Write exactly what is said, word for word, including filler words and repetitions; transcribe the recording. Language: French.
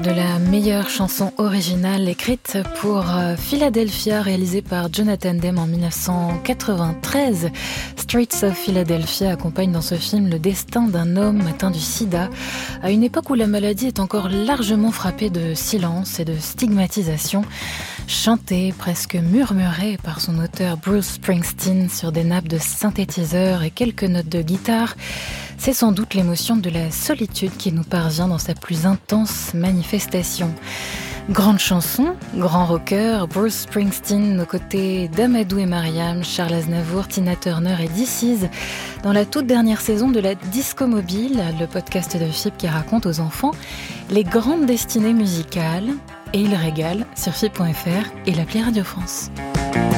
de la meilleure chanson originale écrite pour Philadelphia, réalisée par Jonathan Demme en dix-neuf cent quatre-vingt-treize. Streets of Philadelphia accompagne dans ce film le destin d'un homme atteint du sida, à une époque où la maladie est encore largement frappée de silence et de stigmatisation. Chanté, presque murmuré par son auteur Bruce Springsteen sur des nappes de synthétiseurs et quelques notes de guitare, c'est sans doute l'émotion de la solitude qui nous parvient dans sa plus intense manifestation. Grande chanson, grand rocker, Bruce Springsteen aux côtés d'Amadou et Mariam, Charles Aznavour, Tina Turner et This Is, dans la toute dernière saison de la Disco Mobile, le podcast de F I B qui raconte aux enfants les grandes destinées musicales. Et il régale sur F I B point F R et l'appli Radio France.